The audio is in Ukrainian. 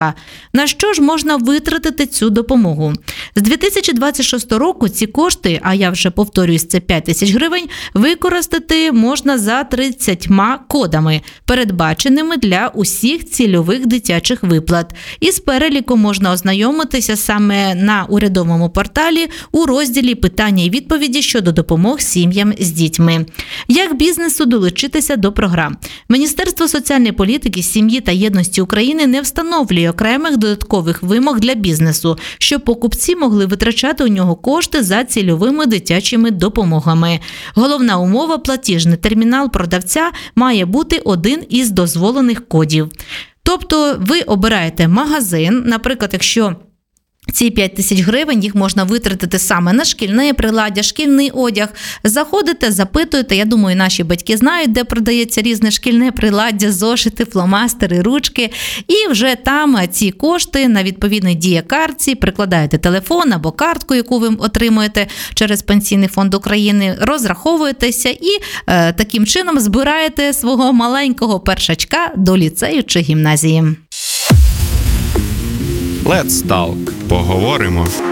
На що ж можна витратити цю допомогу? З 2026 року ці кошти, а я вже повторююсь, це 5 тисяч гривень, використати можна за 30 кодами, передбаченими для усіх цільових дитячих виплат. Із переліком можна ознайомитися саме на урядовому порталі у розділі «Питання і відповіді щодо допомог сім'ям з дітьми». Як бізнесу долучитися до програм? Міністерство соціальної політики, сім'ї та єдності України не встановлює окремих додаткових вимог для бізнесу, щоб покупці могли витрачати у нього кошти за цільовими дитячими допомогами. Головна умова – платіжний термінал продавця має бути один із дозволених кодів. Тобто ви обираєте магазин, наприклад, якщо ці 5 тисяч гривень, їх можна витратити саме на шкільне приладдя, шкільний одяг. Заходите, запитуєте, я думаю, наші батьки знають, де продається різне шкільне приладдя, зошити, фломастери, ручки. І вже там ці кошти на відповідній дієкартці прикладаєте телефон або картку, яку ви отримуєте через Пенсійний фонд України, розраховуєтеся і таким чином збираєте свого маленького першачка до ліцею чи гімназії. Let's Talk. Поговоримо.